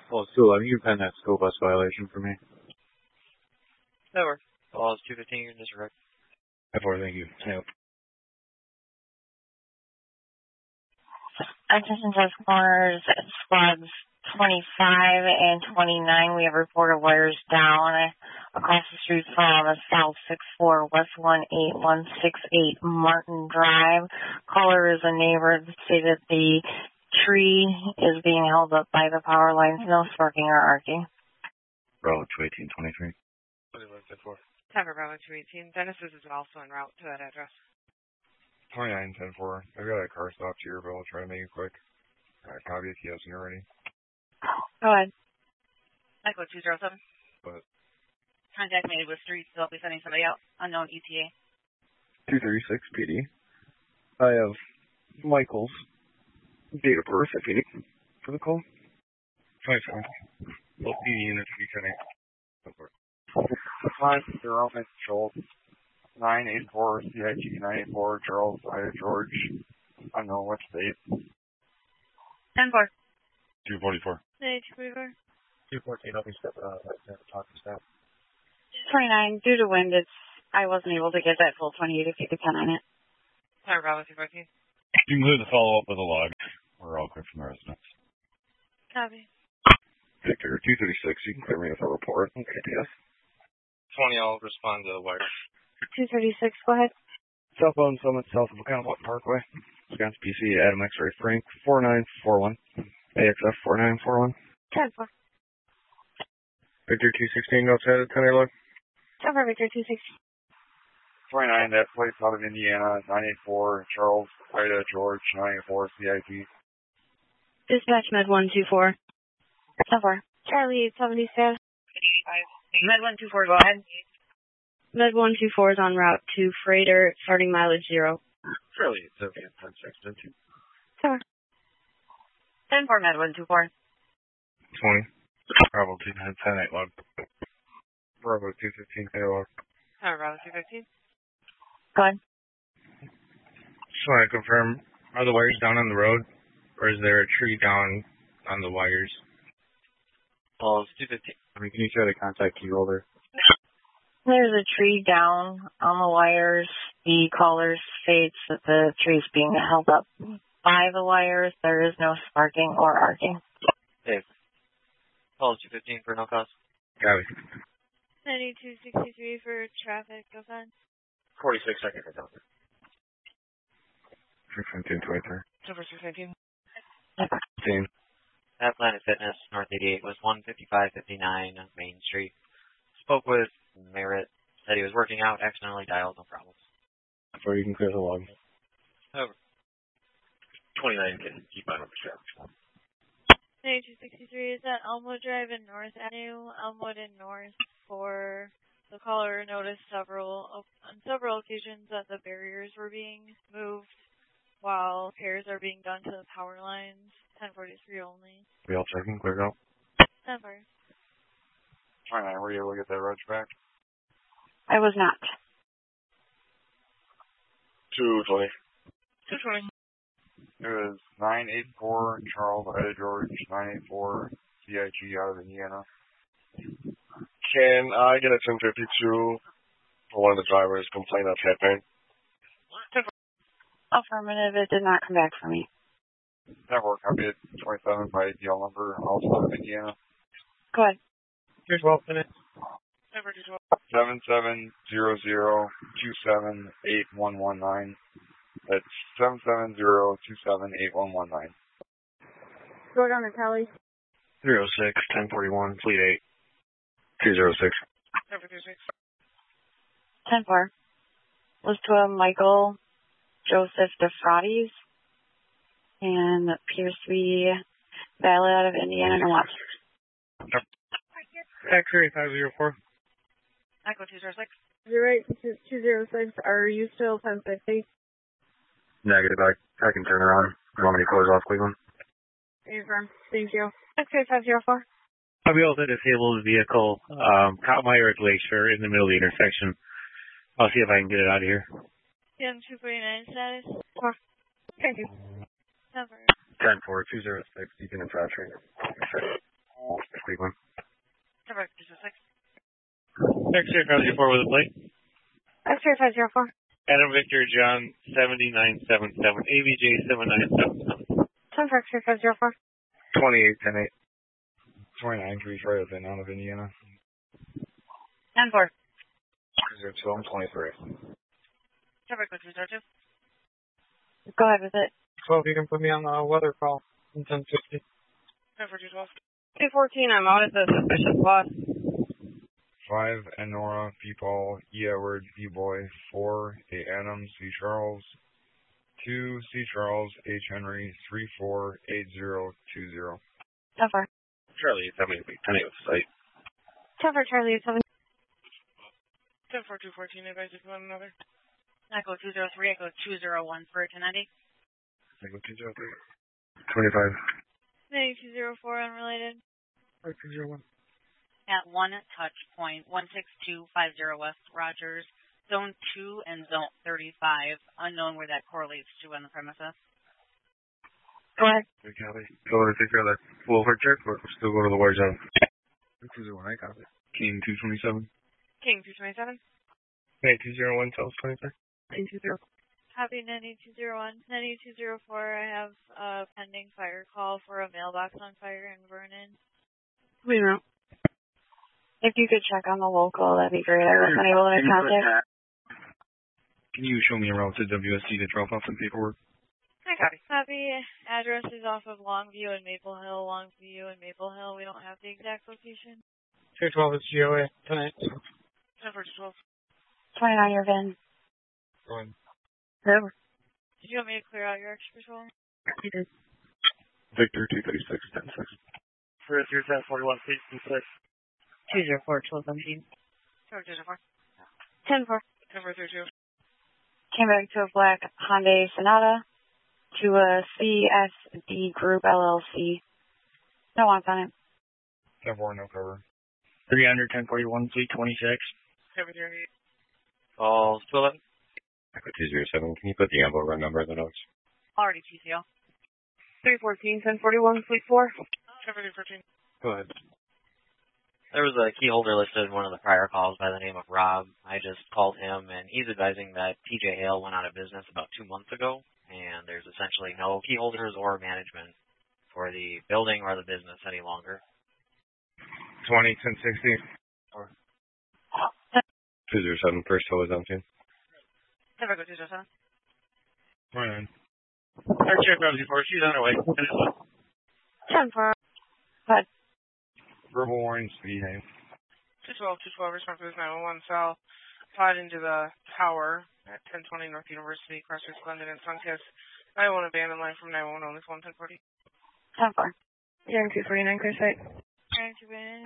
Well, it's 211. You can pen that school bus violation for me. That works. Well, it's 215. You're disregard. 4, thank you. Yep. Attention Test Corners, squads 25 and 29. We have reported wires down across the street from South 64 West 18168 Martin Drive. Caller is a neighbor that stated the tree is being held up by the power lines. No sparking or arcing. Bravo 21823. What are you looking for? Tower Bravo 218. Dennis is also en route to that address. 2910-4. I've got a car stop to your bill. Try to make it quick. Copy it. Yes, you're ready. Go ahead. Echo 207. What? Contact made with streets. They'll be sending somebody out. Unknown ETA. 236 PD. I have Michael's date of birth, if you need for the call. 27. Both PD units be connected. 50 Control 984 CIG 984 Charles Ida George. I don't know what state. 10-4. 244. 244. 214. I'll be stepping out. Talk to staff. 29. Due to wind, I wasn't able to get that full 28 if you could 10 on it. Tower Bravo 214. You can clear the follow up with a log. We're all clear from the residents. Copy. Victor 236. You can clear me with a report. Okay, yes. 20, I'll respond to the wire. 236, go ahead. Cell phone Summit south of Oconomowoc Parkway. Wisconsin PC, Adam X-Ray Frank 4941. AXF 4941. 10-4. Victor 216, outside of 10 log. Tower Victor 216. 29, that flight's out of Indiana, 984 Charles Ida George 984 CIG. Dispatch Med 124. 10-4. Charlie 870 status. 85. Med 124, go ahead. Med 124 is en route to Freighter, starting mileage 0. Charlie 870. 10-6. 10-4. 10-4 Med 124. 20. Bravo 210 log. Bravo 215 log. Tower Bravo 215. Go ahead. Just want to confirm, are the wires down on the road, or is there a tree down on the wires? Well, it's 215. Can you try to contact key holder? There's a tree down on the wires. The caller states that the tree is being held up by the wires. There is no sparking or arcing. Dave. Call 215 for no cause. Got it. 9263 for traffic, go ahead. 46 seconds. 223. Tower 215. 15. At Planet Fitness, North 88 was 15559 Main Street. Spoke with Merritt, said he was working out, accidentally dialed, no problems. So you can clear the log. Over. 29 can keep on with the traffic. 9263 is at Elmwood Drive and North Avenue, Elmwood and North for the caller noticed on several occasions that the barriers were being moved while repairs are being done to the power lines. 1043 only. We all checking, clear out. 10-4. 29, were you able to get that roach back? I was not. 220. 220. It was 984 Charles Ida George 984 CIG out of Indiana. Can I get a 1052 for one of the drivers complain of head pain? Affirmative, it did not come back for me. Network, copy it 27 by DL number, also out of Indiana. Go ahead. Here's 12 minutes. 7700278119. That's 7700278119. Go down to Tally. 06 1041 Fleet 8 206. 10-4. Was to a Michael Joseph DeFraudes, and appears to be valid out of Indiana and watch. X-ray 504. Echo 206. 206. Are you still 1050? Negative. I can turn around. You want me to close off Cleveland? Confirm. Thank you. X-ray 504. I'll be able to disable the vehicle. Caught my earth glacier in the middle of the intersection. I'll see if I can get it out of here. PM 249 status. Thank you. Number. 10-4, 206. You can infrastructure. Cleveland. Trevor 206. X-ray 504 with a plate. X-ray 504. Adam Victor John 7977, ABJ 7977. 10 for X-ray 504. 2810-8. 2933 of out of Indiana. 10-4. 23. Trevor 202. Go ahead with it. 12, you can put me on the weather call. 1050. Trevor 212. 214, I'm out at the suspicious bus. 5, Enora, P-Paul, E. Edwards, B-Boy. 4, A. Adams, C. Charles. 2, C. Charles, H. Henry. 348020. 10-4. Charlie 78, 10-8 with the site. 10-4, Charlie 7. 10-4 214, advise if one another. Echo 203, Echo 201 for 1090. Echo 203. 25. 9204, unrelated. 201. At 1 touch point, 16250 West Rogers, Zone 2 and Zone 35. Unknown where that correlates to on the premises. Go ahead. Hey, Kelly. Go to take care of that Wolford check, but still go to the wire zone. 201, I got it. King 227. King 227. Hey, 201, tell us 23. 220. Copy 9201. 9204, I have a pending fire call for a mailbox on fire in Vernon. Wait a minute. If you could check on the local, that'd be great. I was unable to make contact. Can you show me around to WSD to drop off some paperwork? I copy. Copy. Address is off of Longview and Maple Hill. Longview and Maple Hill. We don't have the exact location. 212 is GOA tonight. 10-4 12. 29 your VIN. Go ahead. Whatever. Did you want me to clear out your extra patrol? You did. Victor 236, 10-6. For 1041, please, 6. 204, 1217. Trevor 204. 10-4. Trevor 32. Came back to a black Hyundai Sonata to a CSD Group LLC. No wants on it. 10-4, no cover. 300, 1041, fleet 26. Trevor 38. Calls 211. Echo 207, can you put the ammo run number in the notes? Already TCO. 314, 1041, fleet 4. Trevor 214. Go ahead. There was a key holder listed in one of the prior calls by the name of Rob. I just called him, and he's advising that TJ Hale went out of business about 2 months ago, and there's essentially no key holders or management for the building or the business any longer. 20, 1060. 207, first tow is empty. Trevor 207. 29. X-ray 504, she's on her way. 10-4. Verbal warning, speed name. 212, 212, response to this 911 cell. Applied into the tower at 1020 North University, Crossroads, Glendon, and Sunkist. 911 abandoned line from 911 on this one, 1040. 10-4. Hearing 249, clear site. Hearing 249.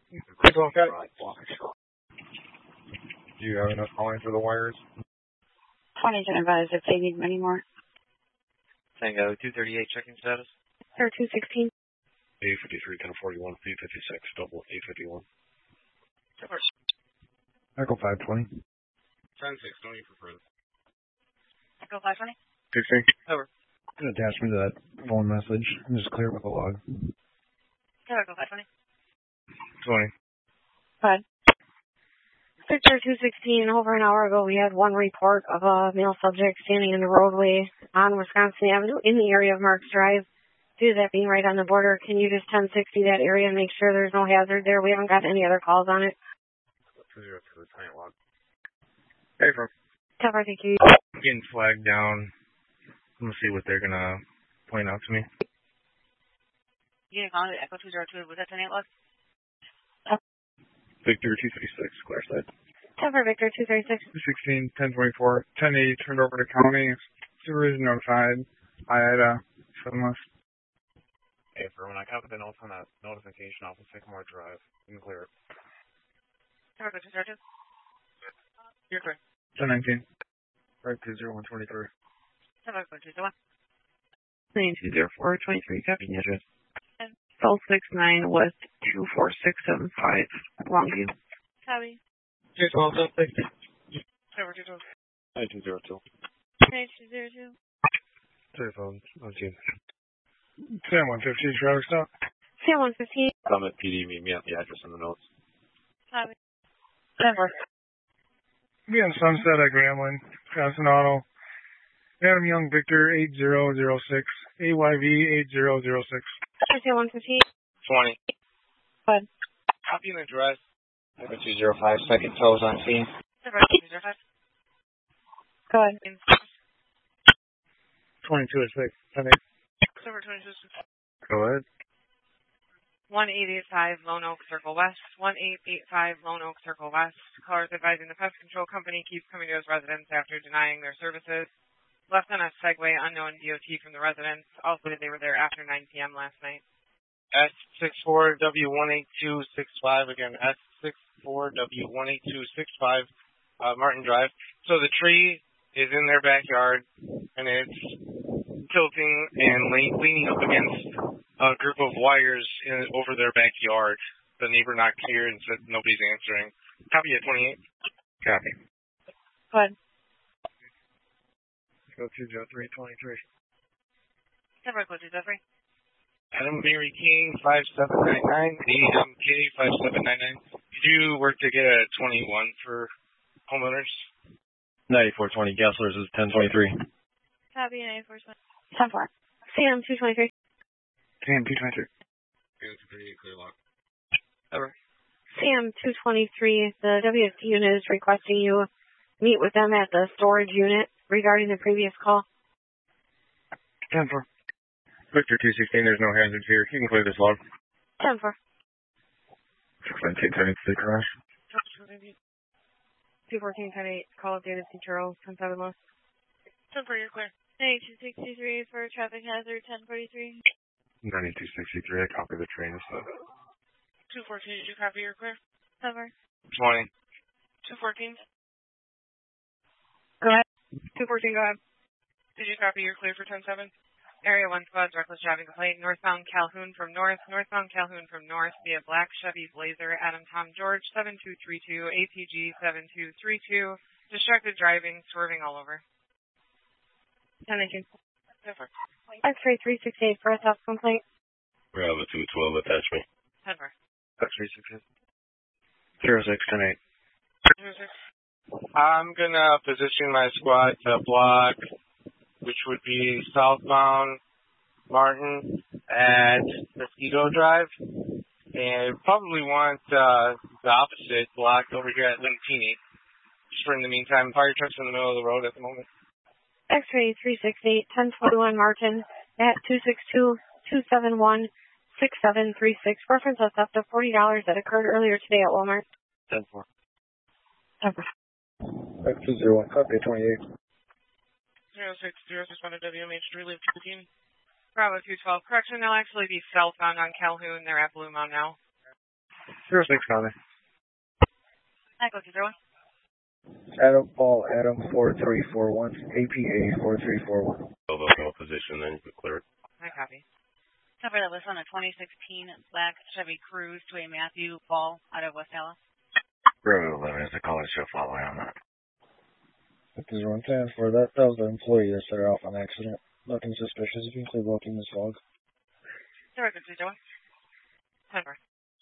Do you have enough calling for the wires? 20 can advise if they need any more. Tango 238, checking status. Or 216. A53, 1041, B56, double A51. Trevor. Echo 520. 10-6, no need for further. Echo 520. 16. Over. An attachment to that phone message and just clear it with a log. Trevor, Echo 520. 20. Go ahead. Victor 216, over an hour ago, we had one report of a male subject standing in the roadway on Wisconsin Avenue in the area of Marks Drive. Due to that being right on the border, can you just 1060 that area and make sure there's no hazard there? We haven't got any other calls on it. 202, client log. Hey, from Cover, thank you. getting flagged down. I'm going to see what they're going to point out to me. You didn't call it Echo 202. Was that 10-8 log? Victor 236, clear side. Cover, Victor 236. 216, 1024, 1080, turned over to county. Supervisor notified. IATA, sunless. Hey, for when I copy the notes on that notification off of Sycamore Drive, you can clear it. Trevor, 202. You're clear. 1019. Right to 0123. Trevor, 201. 9204, 23, copy the address. South 69 West 24675, Longview. Copy. 212, Trevor, 212. 9202. 9202. telephone, 19. 10 150, traffic stop. Sam 115. Summit PD, meet me at the address in the notes. Copy. Denver. Again, Sunset at Grambling, Wisconsin Auto. Adam Young, Victor 8006, AYV 8006. Sam 115. 20. Go ahead. Copy and address. 205, second toes on scene. Denver 205. Go ahead. 22 at 6. Denver 226. Go ahead. 1885 Lone Oak Circle West, 1885 Lone Oak Circle West. Callers advising the pest control company keeps coming to his residence after denying their services. Left on a Segway, unknown DOT from the residence. Also, they were there after 9 p.m. last night. S64W18265, again, S64W18265, Martin Drive. So the tree is in their backyard, and it's tilting and leaning up against a group of wires over their backyard. The neighbor knocked here and said nobody's answering. Copy at 28. Copy. Go ahead. Go to Joe 323. Denver 203. Adam Mary King 5799, AMK 5799. Did you work to get a 21 for homeowners? 9420, Gessler's is 1023. Copy 9420. 10-4. Sam 223. Sam 223. Clear lock. Ever. Sam 223. The WFT unit is requesting you meet with them at the storage unit regarding the previous call. 10-4. Victor 216, there's no hazards here. You can clear this log. 10-4. 692, garage. 214-10-8. Call updated Citro 10-7 low. 10-4, you're clear. 9263 for traffic hazard 1043. 9263, I copy the train. 214, did you copy your clear? Denver. 20. 214. Go ahead. 214, go ahead. Did you copy your clear for 10-7? Area 1 squad, reckless driving complaint, northbound Calhoun from north via black Chevy Blazer, Adam Tom George, 7232, APG 7232, distracted driving, swerving all over. 10-19. Denver. X-ray 368 for a theft complaint. Bravo 212, attach me. Denver. X368. 0610-8. 06. I'm gonna position my squad to block, which would be southbound Martin at Mosquito Drive, and probably want the opposite blocked over here at Lentini. Just for in the meantime, fire trucks in the middle of the road at the moment. X-ray 368, 1021 Martin at 262-271-6736. Reference a theft of $40 that occurred earlier today at Walmart. 10-4. X201, copy 28. 06061 WMH 3 Loop 15. Bravo 212. Correction, they'll actually be southbound on Calhoun. They're at Blue Mountain now. 06 copy. Echo 201. Adam Paul, Adam 4341, APA 4341. No position, then you can clear it. I copy. Cover that was on a 2016 black Chevy Cruze to a Matthew Ball out of West Dallas. Bravo 11 is the caller show following on that. This is 110 for that. That was the employee that set her off on accident. Nothing suspicious. You can clear blocking this log. Director 201. Denver.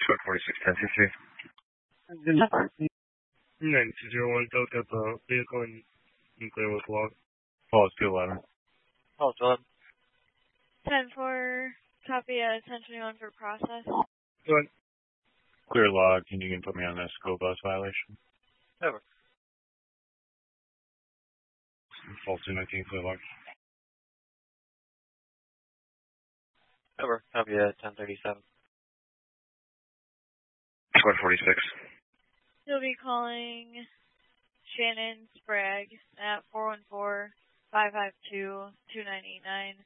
4610 9201, don't get the vehicle and clear with log. Pause 211. Oh, so 10-4. Copy 1021 for process. Go ahead. Clear log, and you can put me on that school bus violation. Ever. Fault 219, clear log. Ever. Copy 1037. Squad 46. You'll be calling Shannon Sprague at 414-552-2989,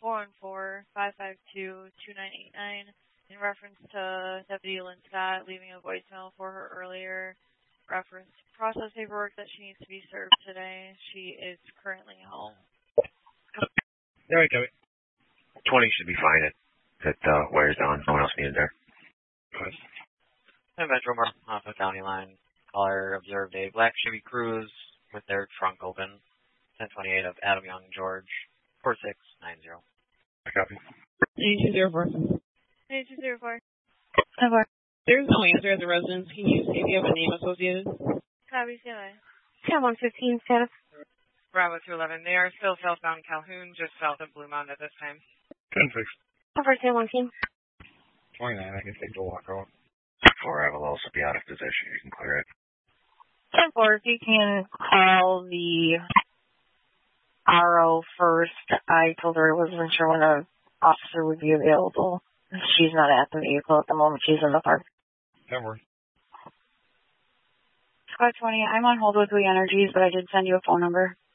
414-552-2989, in reference to Deputy Lynn Scott leaving a voicemail for her earlier. Reference process paperwork that she needs to be served today. She is currently home. All right, Kevin. 20 should be fine. It wears down. No one else needed there. And Metro off the county line. Caller observed a black Chevy Cruze with their trunk open. 1028 of Adam Young George 4690. I copy. 8204. 8204. There's no answer at the residence. Can you see if you have a name associated? Copy, CLA. 115 status. Bravo 211. They are still southbound Calhoun, just south of Blue Mountain at this time. 10-6. Cover 10-1. 29, I can take the walkout. 4, I will also be out of position. You can clear it. 10-4, if you can call the RO first. I told her I wasn't sure when an officer would be available. She's not at the vehicle at the moment. She's in the park. 10-4. Squad 20, I'm on hold with We Energies, but I did send you a phone number.